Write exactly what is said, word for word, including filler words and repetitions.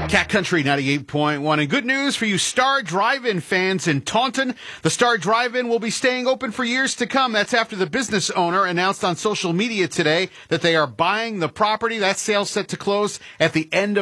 Cat Country ninety-eight point one. And good news for you Star Drive-In fans in Taunton. The Star Drive-In will be staying open for years to come. That's after the business owner announced on social media today that they are buying the property. That sale set to close at the end of